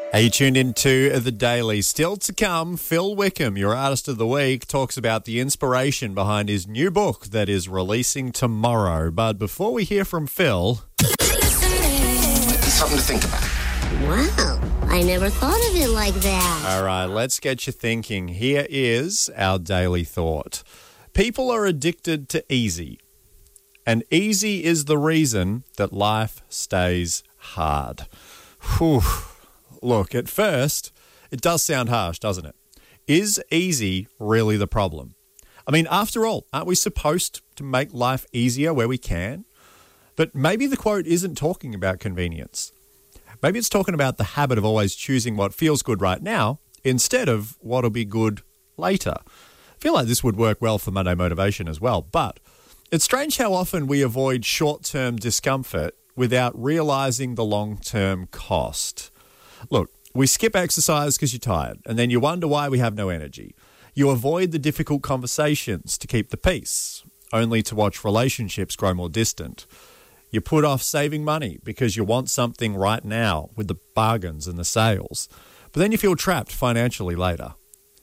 Are you tuned into The Daily? Still to come, Phil Wickham, your Artist of the Week, talks about the inspiration behind his new book that is releasing tomorrow. But before we hear from Phil... Something to think about. Wow, I never thought of it like that. All right, let's get you thinking. Here is our daily thought. People are addicted to easy, and easy is the reason that life stays hard. Whew. Look, at first, it does sound harsh, doesn't it? Is easy really the problem? I mean, after all, aren't we supposed to make life easier where we can? But maybe the quote isn't talking about convenience. Maybe it's talking about the habit of always choosing what feels good right now instead of what'll be good later. I feel like this would work well for Monday Motivation as well, but it's strange how often we avoid short-term discomfort without realising the long-term cost. Look, we skip exercise because you're tired, and then you wonder why we have no energy. You avoid the difficult conversations to keep the peace, only to watch relationships grow more distant. You put off saving money because you want something right now with the bargains and the sales, but then you feel trapped financially later.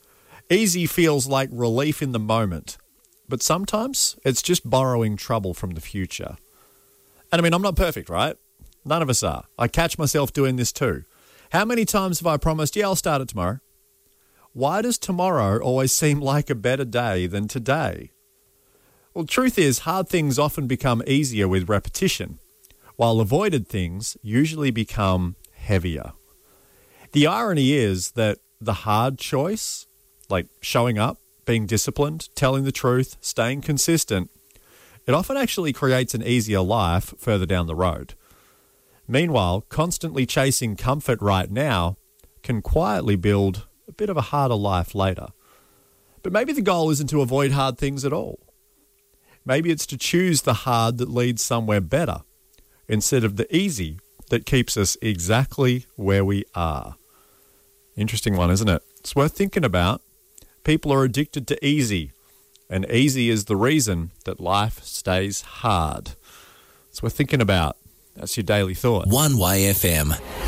Easy feels like relief in the moment, but sometimes it's just borrowing trouble from the future. And I mean, I'm not perfect, right? None of us are. I catch myself doing this too. How many times have I promised, yeah, I'll start it tomorrow? Why does tomorrow always seem like a better day than today? Well, truth is, hard things often become easier with repetition, while avoided things usually become heavier. The irony is that the hard choice, like showing up, being disciplined, telling the truth, staying consistent, it often actually creates an easier life further down the road. Meanwhile, constantly chasing comfort right now can quietly build a bit of a harder life later. But maybe the goal isn't to avoid hard things at all. Maybe it's to choose the hard that leads somewhere better instead of the easy that keeps us exactly where we are. Interesting one, isn't it? It's worth thinking about. People are addicted to easy, and easy is the reason that life stays hard. It's worth thinking about. That's your daily thought. One Way FM.